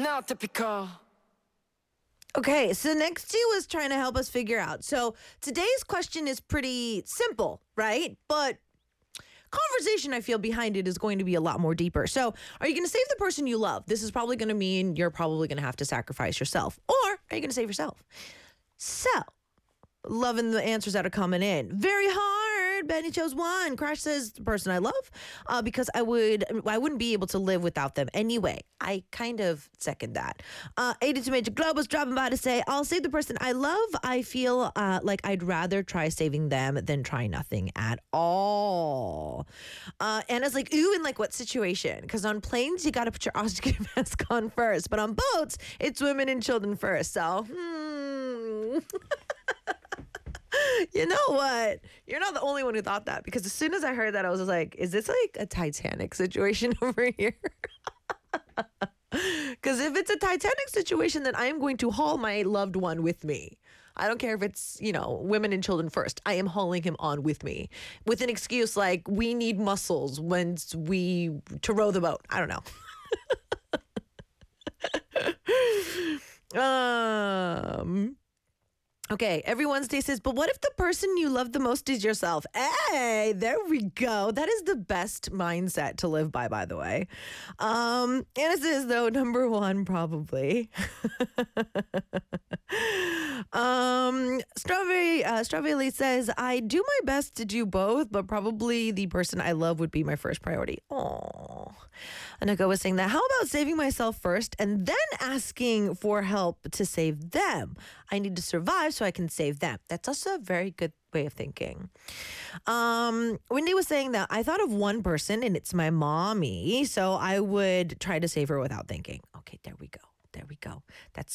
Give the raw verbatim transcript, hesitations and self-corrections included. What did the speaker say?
not typical. Okay, so next two is trying to help us figure out. So today's question is pretty simple, right? But conversation, I feel, behind it is going to be a lot more deeper. So are you going to save the person you love? This is probably going to mean you're probably going to have to sacrifice yourself. Or are you going to save yourself? So, loving the answers that are coming in. Very hard. Benny chose one. Crash says the person I love uh, because I would I wouldn't be able to live without them anyway. I kind of second that. Uh, eighty-two Major Globe was dropping by to say, I'll save the person I love. I feel uh, like I'd rather try saving them than try nothing at all. Uh, Anna's like, ooh, in like what situation? Because on planes, you got to put your oxygen mask on first. But on boats, it's women and children first. So, hmm. You know what? You're not the only one who thought that, because as soon as I heard that, I was just like, is this like a Titanic situation over here? Because if it's a Titanic situation, then I am going to haul my loved one with me. I don't care if it's, you know, women and children first. I am hauling him on with me with an excuse like we need muscles when we to row the boat. I don't know. um... Okay, every Wednesday says, but what if the person you love the most is yourself? Hey, there we go. That is the best mindset to live by, by the way. Um, Anna says, though, number one, probably. um, Strawberry, uh, Strawberry says, I do my best to do both, but probably the person I love would be my first priority. Aww. Annika was saying that, how about saving myself first and then asking for help to save them? I need to survive so I can save them. That's also a very good way of thinking. Um, Wendy was saying that I thought of one person and it's my mommy, so I would try to save her without thinking. Okay, there we go. There we go. That's